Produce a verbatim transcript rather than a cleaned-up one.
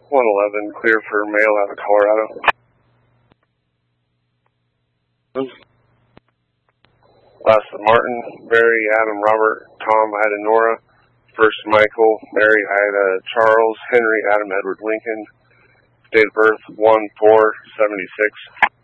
one eleven, clear for mail out of Colorado. Last of Martin, Barry, Adam, Robert, Tom, I had a Nora. First Michael, Mary, I had a Charles, Henry, Adam, Edward, Lincoln. Date of birth, one four seventy-six.